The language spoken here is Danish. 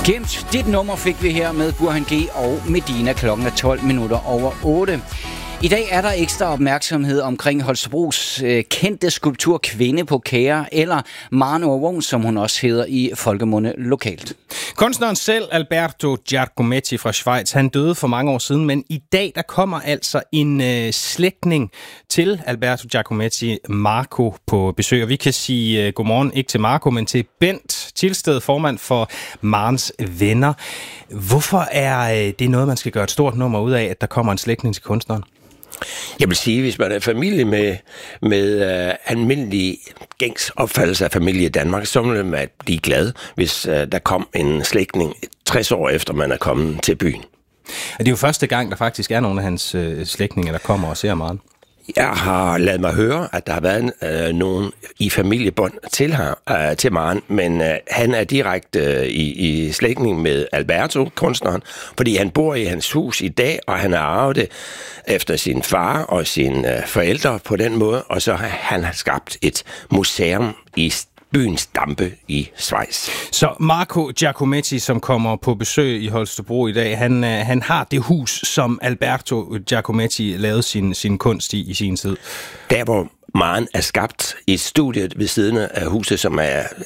Gemt, dit nummer fik vi her med Burhan G og Medina. Klokken er 8:12. I dag er der ekstra opmærksomhed omkring Holstebros kendte skulptur Kvinde på Kære, eller Maren Aavon, som hun også hedder i folkemunde lokalt. Kunstneren selv, Alberto Giacometti fra Schweiz, han døde for mange år siden, men i dag der kommer altså en slægtning til Alberto Giacometti, Marco, på besøg. Og vi kan sige godmorgen, ikke til Marco, men til Bent Tilsted, formand for Marens Venner. Hvorfor er det noget, man skal gøre et stort nummer ud af, at der kommer en slægtning til kunstneren? Jeg vil sige, hvis man er familie med almindelig gængs opfattelse af familie i Danmark, så vil man blive glad, hvis der kom en slægtning 60 år efter, man er kommet til byen. Det er jo første gang, der faktisk er nogle af hans slægtninge, der kommer og ser Maren. Jeg har ladet mig høre, at der har været nogen i familiebånd til Maren, men han er direkte i slægtning med Alberto, kunstneren, fordi han bor i hans hus i dag, og han har arvet det efter sin far og sine forældre på den måde, og så har han skabt et museum i byens Dampe i Schweiz. Så Marco Giacometti, som kommer på besøg i Holstebro i dag, han har det hus, som Alberto Giacometti lavede sin kunst i sin tid. Der, hvor Maren er skabt i studiet ved siden af huset, som er